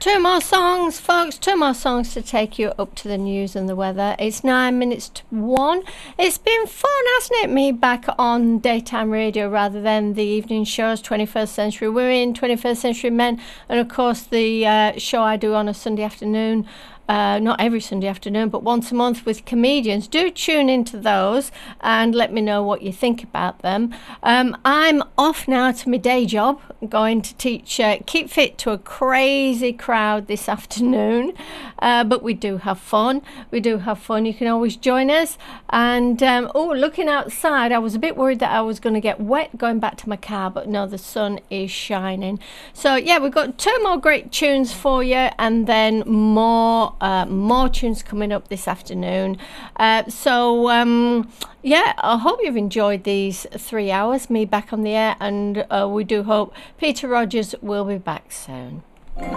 Two more songs, folks. Two more songs to take you up to the news and the weather. It's 9 minutes to 1. It's been fun, hasn't it? Me back on daytime radio rather than the evening shows, 21st Century Women, 21st Century Men, and of course the show I do on a Sunday afternoon. Not every Sunday afternoon, but once a month with comedians. Do tune into those and let me know what you think about them. I'm off now to my day job, going to teach Keep Fit to a crazy crowd this afternoon. But we do have fun. We do have fun. You can always join us. And, looking outside, I was a bit worried that I was going to get wet going back to my car, but no, the sun is shining. So, yeah, we've got two more great tunes for you, and then more tunes coming up this afternoon. I hope you've enjoyed these 3 hours, me back on the air, and we do hope Peter Rogers will be back soon.